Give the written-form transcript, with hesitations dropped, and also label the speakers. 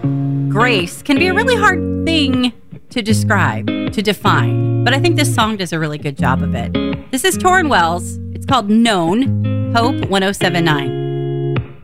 Speaker 1: grace can be a really hard thing to describe, to define. But I think this song does a really good job of it. This is Tauren Wells. It's called Known, Hope 1079.